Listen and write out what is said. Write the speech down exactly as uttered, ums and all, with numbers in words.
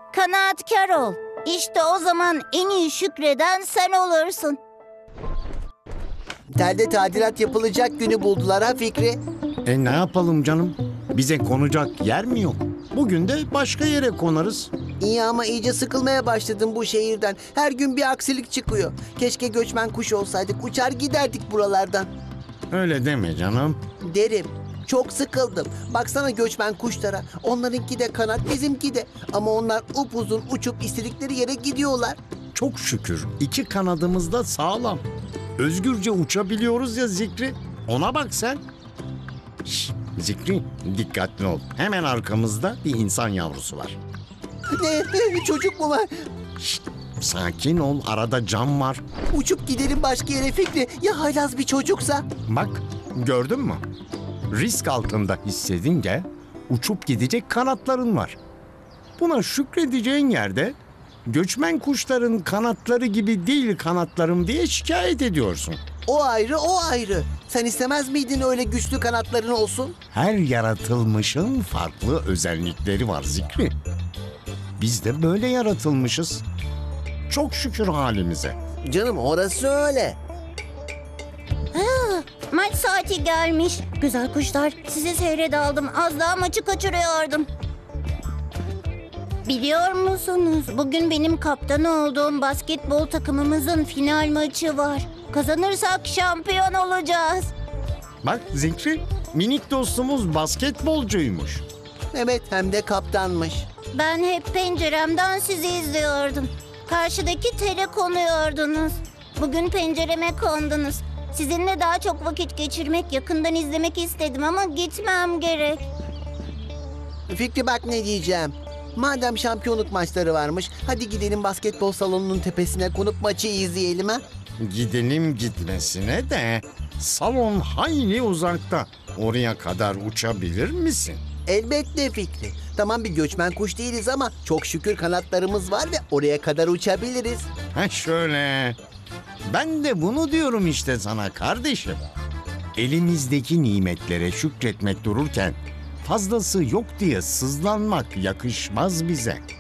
Kanaatkar ol. İşte o zaman en iyi şükreden sen olursun. Telde tadilat yapılacak günü buldular ha Fikri. E ne yapalım canım? Bize konacak yer mi yok? Bugün de başka yere konarız. İyi ama iyice sıkılmaya başladım bu şehirden. Her gün bir aksilik çıkıyor. Keşke göçmen kuş olsaydık, uçar giderdik buralardan. Öyle deme canım. Derim. Çok sıkıldım. Baksana göçmen kuşlara. Onlarınki de kanat, bizimki de. Ama onlar upuzun uçup istedikleri yere gidiyorlar. Çok şükür iki kanadımız da sağlam. Özgürce uçabiliyoruz ya Zikri. Ona bak sen. Şş, Zikri dikkatli ol. Hemen arkamızda bir insan yavrusu var. Ne? Çocuk mu var? Şşt, sakin ol, arada cam var. Uçup gidelim başka yere Fikri. Ya haylaz bir çocuksa? Bak gördün mü? Risk altında hissedince uçup gidecek kanatların var. Buna şükredeceğin yerde göçmen kuşların kanatları gibi değil kanatlarım diye şikayet ediyorsun. O ayrı, o ayrı. Sen istemez miydin öyle güçlü kanatların olsun? Her yaratılmışın farklı özellikleri var Zikri. Biz de böyle yaratılmışız. Çok şükür halimize. Canım orası öyle. Maç saati gelmiş. Güzel kuşlar, sizi seyredaldım. Az daha maçı kaçırıyordum. Biliyor musunuz? Bugün benim kaptan olduğum basketbol takımımızın final maçı var. Kazanırsak şampiyon olacağız. Bak Zikri, minik dostumuz basketbolcuymuş. Evet, hem de kaptanmış. Ben hep penceremden sizi izliyordum. Karşıdaki tele konuyordunuz. Bugün pencereme kondunuz. Sizinle daha çok vakit geçirmek, yakından izlemek istedim ama gitmem gerek. Fikri bak ne diyeceğim. Madem şampiyonluk maçları varmış, hadi gidelim basketbol salonunun tepesine konup maçı izleyelim ha. Gidelim gitmesine de salon hayli uzakta. Oraya kadar uçabilir misin? Elbette Fikri. Tamam bir göçmen kuş değiliz ama çok şükür kanatlarımız var ve oraya kadar uçabiliriz. Ha şöyle. Ben de bunu diyorum işte sana kardeşim. Elimizdeki nimetlere şükretmek dururken fazlası yok diye sızlanmak yakışmaz bize.